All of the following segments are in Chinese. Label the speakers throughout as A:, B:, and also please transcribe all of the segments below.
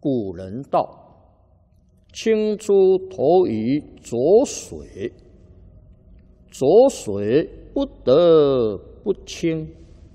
A: 古人道：青珠投于浊水，浊水不得不清。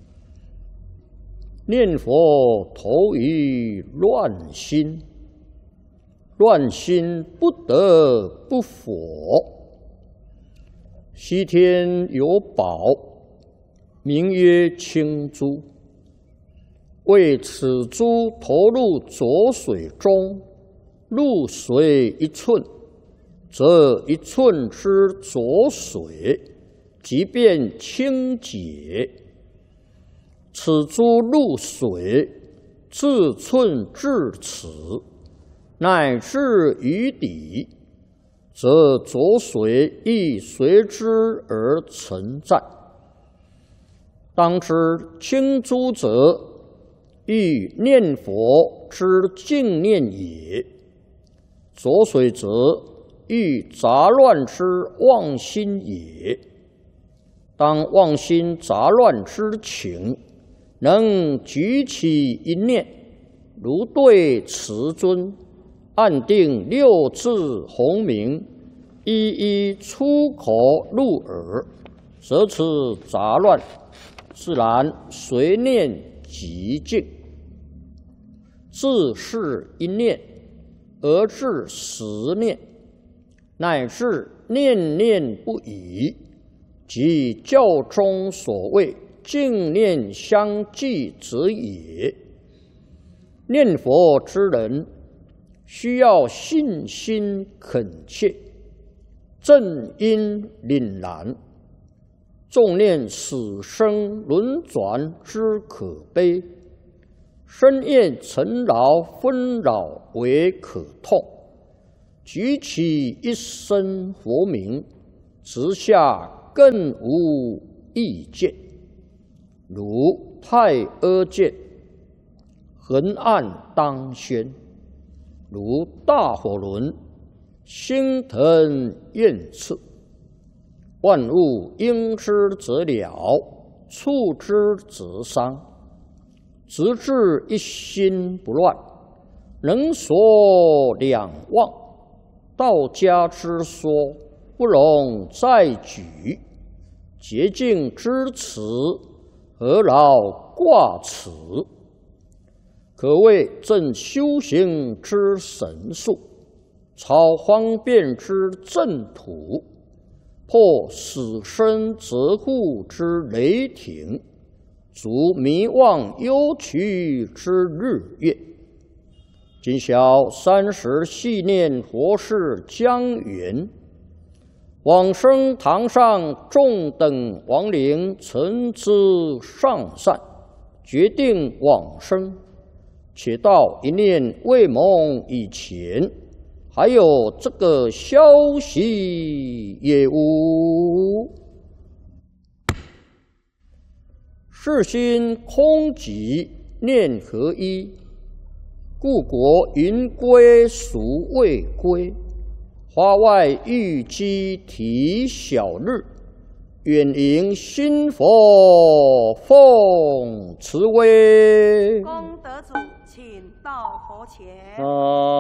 A: 念佛投于乱心，乱心不得不佛。西天有宝，名曰青珠。为此珠投入浊水中，入水1寸，则1寸之浊水即便清洁。此珠入水，自寸至此，乃至于底，则浊水亦随之而存在。当知清珠者，欲念佛之净念也；浊水则，欲杂乱之妄心也。当妄心杂乱之情，能举起一念，如对慈尊，按定6字洪名，一一出口入耳，则此杂乱自然随念即净。自是一念而至10念，乃至念念不已，即教中所谓净念相继者也。念佛之人，需要信心恳切，正因凛然，重念死生轮转之可悲，深厌尘劳纷扰为可痛，举起一声佛名，直下更无意见。如太阿剑，横按当宣；如大火轮，星腾焰炽。万物应之则了，触之则伤。直至一心不乱，能所两忘。道家之说，不容再举。洁净之词，何劳挂齿？可谓正修行之神术，超方便之正途，破死生责护之雷霆，足迷妄忧屈之日月。今晓30系念佛事将圆，往生堂上众等亡灵曾知上善，决定往生。且到一念未蒙以前，还有这个消息也无。世心空寂念合一，故国云归孰未归？花外玉鸡啼晓日，远迎新佛奉慈威。
B: 功德主，请到佛前。